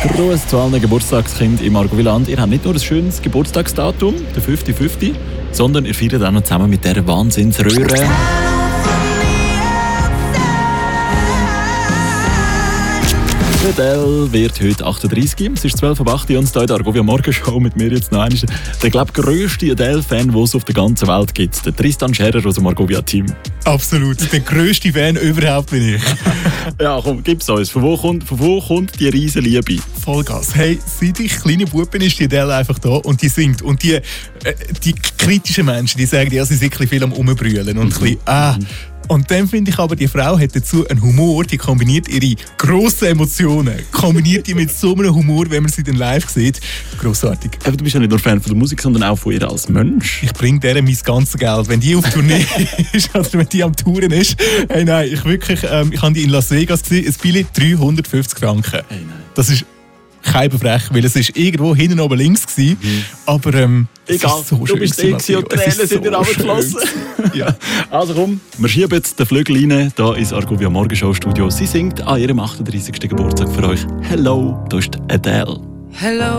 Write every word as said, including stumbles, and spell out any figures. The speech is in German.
Gruß zu allen Geburtstagskindern im Argoviland. Ihr habt nicht nur ein schönes Geburtstagsdatum, der fünfter fünfter, sondern ihr feiert auch noch zusammen mit dieser Wahnsinnsröhre. Adele wird heute achtunddreißig. Es ist zwölf Uhr acht und hier in der Argovia Morgenshow mit mir jetzt noch einmal der, glaube ich, grösste Adele-Fan, den es auf der ganzen Welt gibt. Der Tristan Scherer aus dem Argovia-Team. Absolut, der grösste Fan überhaupt bin ich. Ja, komm, gib's uns. Von wo kommt, von wo kommt die riesen Liebe? Vollgas. Hey, seit ich kleine Bub bin, ist die Adele einfach da und die singt. Und die, äh, die kritischen Menschen, die sagen, ja, sie sind ein bisschen viel am Rumbrüllen und ein bisschen, ah. Und dann finde ich aber, die Frau hat dazu einen Humor, die kombiniert ihre grossen Emotionen, kombiniert die mit so einem Humor, wenn man sie dann live sieht. Grossartig. Aber du bist ja nicht nur Fan von der Musik, sondern auch von ihr als Mensch. Ich bringe der mein ganzes Geld. Wenn die auf Tournee ist, oder wenn die am Touren ist, hey nein, ich wirklich, ähm, ich habe die in Las Vegas gesehen, ein Billett dreihundertfünfzig Franken. Hey, nein. Das ist kein Frech, weil es ist irgendwo hinten oben links gewesen. Mhm. Aber ähm, egal, es ist so du bist eh gewesen und die Tränen sind so dir runtergeflossen. Ja. Also komm, wir schieben jetzt den Flügel rein, hier ins Argovia Morgenshow Studio. Sie singt an ihrem achtunddreißigsten Geburtstag für euch. Hello, da ist Adele. Hello.